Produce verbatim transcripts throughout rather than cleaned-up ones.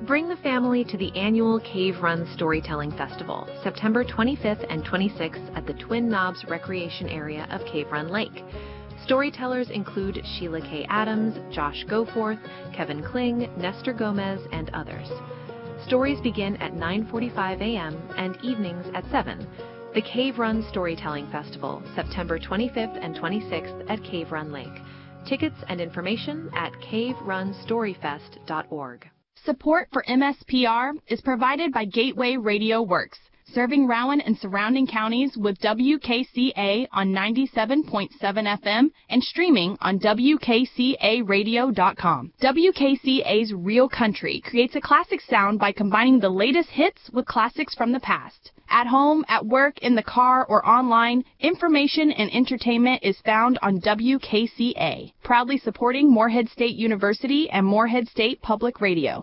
Bring the family to the annual Cave Run Storytelling Festival, September twenty-fifth and twenty-sixth at the Twin Knobs Recreation Area of Cave Run Lake. Storytellers include Sheila K. Adams, Josh Goforth, Kevin Kling, Nestor Gomez, and others. Stories begin at nine forty-five a m and evenings at seven. The Cave Run Storytelling Festival, September twenty-fifth and twenty-sixth at Cave Run Lake. Tickets and information at cave run story fest dot org. Support for M S P R is provided by Gateway Radio Works, serving Rowan and surrounding counties with W K C A on ninety-seven point seven F M and streaming on W K C A radio dot com. W K C A's Real Country creates a classic sound by combining the latest hits with classics from the past. At home, at work, in the car, or online, information and entertainment is found on W K C A, proudly supporting Morehead State University and Morehead State Public Radio.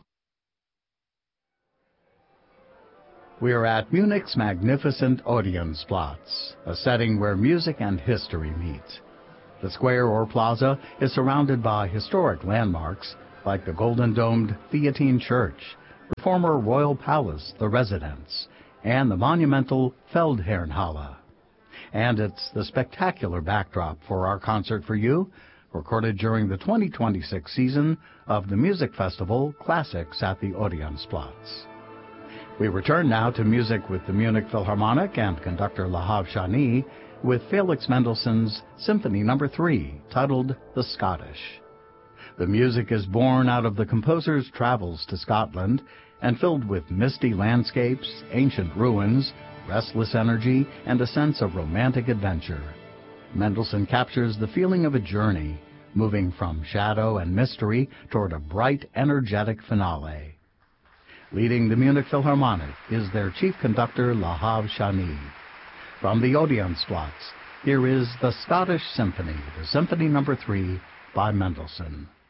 We are at Munich's magnificent Odeonsplatz, a setting where music and history meet. The square or plaza is surrounded by historic landmarks like the golden-domed Theatine Church, the former Royal Palace, the Residence, and the monumental Feldherrnhalle. And it's the spectacular backdrop for our concert for you, recorded during the twenty twenty-six season of the music festival Classics at the Odeonsplatz. We return now to music with the Munich Philharmonic and conductor Lahav Shani with Felix Mendelssohn's Symphony Number three, titled The Scottish. The music is born out of the composer's travels to Scotland and filled with misty landscapes, ancient ruins, restless energy, and a sense of romantic adventure. Mendelssohn captures the feeling of a journey, moving from shadow and mystery toward a bright, energetic finale. Leading the Munich Philharmonic is their chief conductor, Lahav Shani. From the Odeonsplatz, here is the Scottish Symphony, the Symphony Number three by Mendelssohn.